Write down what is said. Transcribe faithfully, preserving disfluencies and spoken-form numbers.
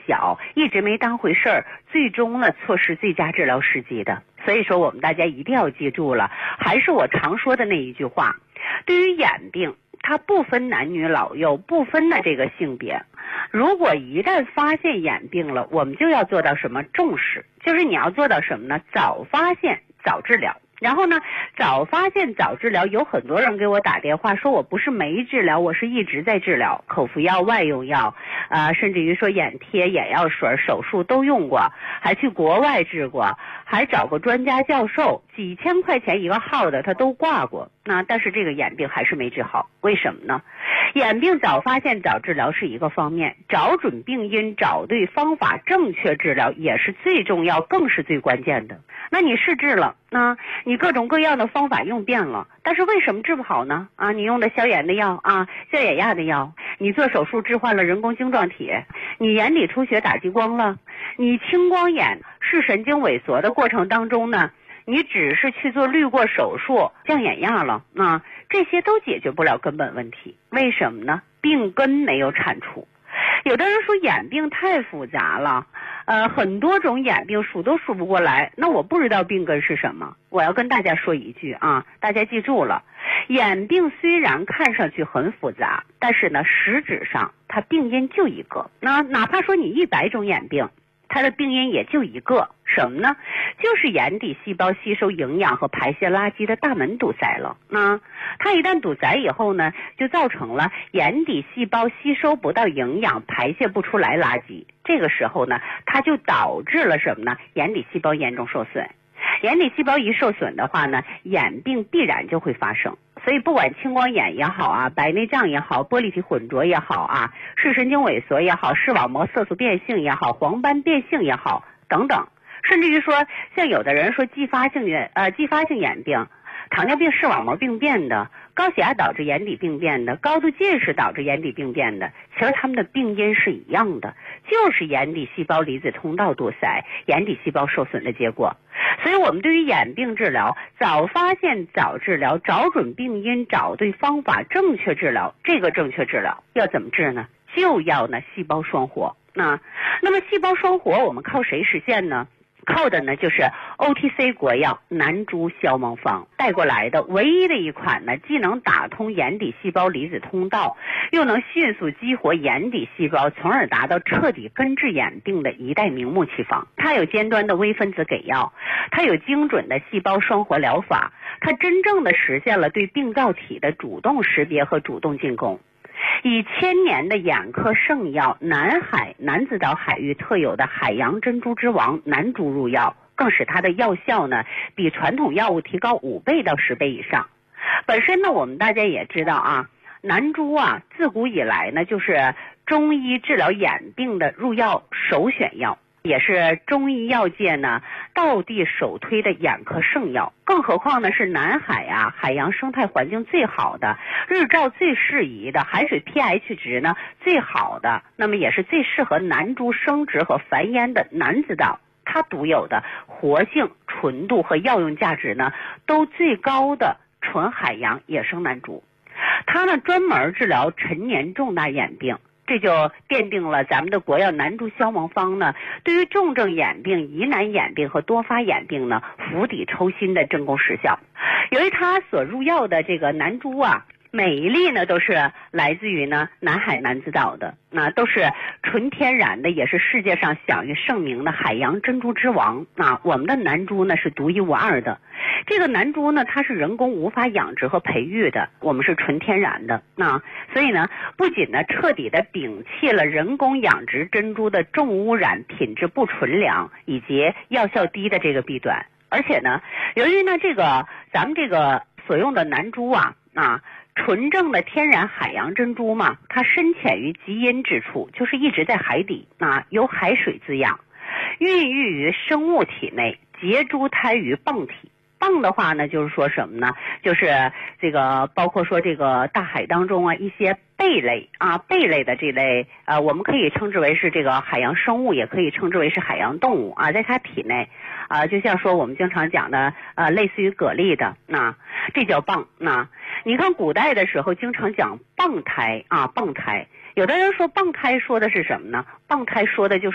小，一直没当回事儿，最终呢错失最佳治疗时机的。所以说我们大家一定要记住了，还是我常说的那一句话，对于眼病它不分男女老幼，不分的这个性别，如果一旦发现眼病了，我们就要做到什么？重视，就是你要做到什么呢？早发现早治疗。然后呢，早发现早治疗，有很多人给我打电话说，我不是没治疗，我是一直在治疗，口服药、外用药，啊、呃，甚至于说眼贴、眼药水、手术都用过，还去国外治过，还找过专家教授，几千块钱一个号的他都挂过。那但是这个眼病还是没治好，为什么呢？眼病早发现早治疗是一个方面，找准病因，找对方法，正确治疗也是最重要，更是最关键的。那你试治了，那你各种各样的方法用遍了，但是为什么治不好呢？啊，你用的消炎的药啊，消眼压的药，你做手术置换了人工晶状体，你眼底出血打激光了，你青光眼视神经萎缩的过程当中呢，你只是去做滤过手术降眼压了，啊，这些都解决不了根本问题。为什么呢？病根没有铲除。有的人说眼病太复杂了，呃，很多种眼病数都数不过来，那我不知道病根是什么。我要跟大家说一句啊，大家记住了，眼病虽然看上去很复杂，但是呢，实质上它病因就一个。那哪怕说你一百种眼病，它的病因也就一个，什么呢？就是眼底细胞吸收营养和排泄垃圾的大门堵塞了。那它一旦堵塞以后呢，就造成了眼底细胞吸收不到营养，排泄不出来垃圾。这个时候呢，它就导致了什么呢？眼底细胞严重受损。眼底细胞一受损的话呢，眼病必然就会发生。所以不管青光眼也好啊，白内障也好，玻璃体混浊也好啊，视神经萎缩也好，视网膜色素变性也好，黄斑变性也好等等，甚至于说像有的人说继发性眼呃继发性眼病，糖尿病视网膜病变的，高血压导致眼底病变的，高度近视导致眼底病变的，其实他们的病因是一样的，就是眼底细胞离子通道堵塞，眼底细胞受损的结果。所以我们对于眼病治疗，早发现早治疗，找准病因，找对方法，正确治疗。这个正确治疗要怎么治呢？就要呢细胞双活。那那么细胞双活我们靠谁实现呢？靠的呢就是 O T C 国药南珠消亡方带过来的唯一的一款呢，既能打通眼底细胞离子通道，又能迅速激活眼底细胞，从而达到彻底根治眼病的一代名目奇方。它有尖端的微分子给药，它有精准的细胞双活疗法，它真正的实现了对病灶体的主动识别和主动进攻。以千年的眼科圣药南海南子岛海域特有的海洋珍珠之王南珠入药，更使它的药效呢比传统药物提高五倍到十倍以上。本身呢，我们大家也知道啊，南珠啊自古以来呢就是中医治疗眼病的入药首选药，也是中医药界呢道地首推的眼科圣药。更何况呢是南海啊海洋生态环境最好的，日照最适宜的，海水 pH 值呢最好的，那么也是最适合南珠生殖和繁衍的南子岛，它独有的活性、纯度和药用价值呢都最高的纯海洋野生南珠。它呢专门治疗陈年重大眼病，这就奠定了咱们的国药南珠消亡方呢对于重症眼病、疑难眼病和多发眼病呢釜底抽薪的真功实效。由于它所入药的这个南珠啊，每一粒呢都是来自于呢南海南子岛的，那都是纯天然的，也是世界上享誉盛名的海洋珍珠之王啊。我们的南珠呢是独一无二的，这个南珠呢它是人工无法养殖和培育的，我们是纯天然的。那所以呢不仅呢彻底的摒弃了人工养殖珍珠的重污染、品质不纯良以及药效低的这个弊端，而且呢由于呢这个咱们这个所用的南珠啊啊纯正的天然海洋珍珠嘛，它深潜于极阴之处，就是一直在海底啊，由海水滋养，孕育于生物体内，结珠胎于蚌体。蚌的话呢，就是说什么呢？就是这个包括说这个大海当中啊一些贝类啊贝类的这类呃，我们可以称之为是这个海洋生物，也可以称之为是海洋动物啊，在它体内啊，就像说我们经常讲的呃，类似于蛤蜊的，那这叫蚌。那你看古代的时候经常讲蚌胎啊，蚌胎。有的人说蚌胎说的是什么呢？蚌胎说的就是